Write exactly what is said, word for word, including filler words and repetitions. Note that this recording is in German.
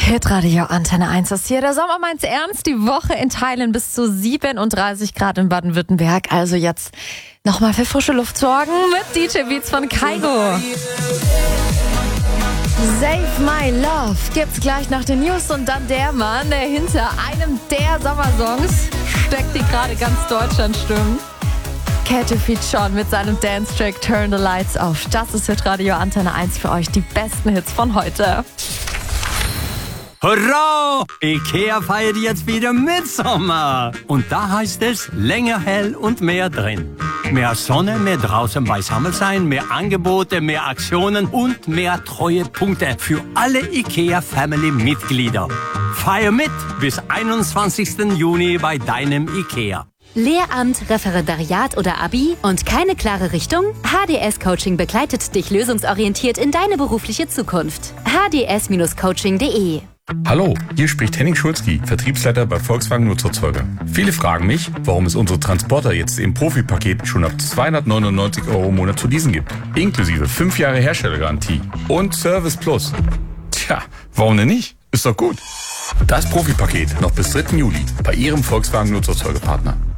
Hitradio Antenne eins ist hier. Der Sommer meint's ernst. Die Woche in Teilen bis zu siebenunddreißig Grad in Baden-Württemberg. Also jetzt nochmal für frische Luft sorgen mit D J Beats von Kaigo. Save My Love gibt's gleich nach den News und dann der Mann, der hinter einem der Sommersongs steckt, die gerade ganz Deutschland stimmen. Katy Feet John mit seinem Dance-Track Turn the Lights Off. Das ist Hitradio Antenne eins für euch, die besten Hits von heute. Hurra! Ikea feiert jetzt wieder Mitsommer. Und da heißt es länger hell und mehr drin. Mehr Sonne, mehr draußen beisammen sein, mehr Angebote, mehr Aktionen und mehr Treuepunkte für alle Ikea-Family-Mitglieder. Feier mit bis einundzwanzigsten Juni bei deinem Ikea. Lehramt, Referendariat oder Abi und keine klare Richtung? H D S Coaching begleitet dich lösungsorientiert in deine berufliche Zukunft. h d s Coaching punkt d e Hallo, hier spricht Henning Schulzki, Vertriebsleiter bei Volkswagen Nutzerzeuger. Viele fragen mich, warum es unsere Transporter jetzt im Profipaket schon ab zweihundertneunundneunzig Euro im Monat zu leasen gibt. Inklusive fünf Jahre Herstellergarantie und Service Plus. Tja, warum denn nicht? Ist doch gut. Das Profipaket noch bis dritten Juli bei Ihrem Volkswagen Nutzerzeugerpartner.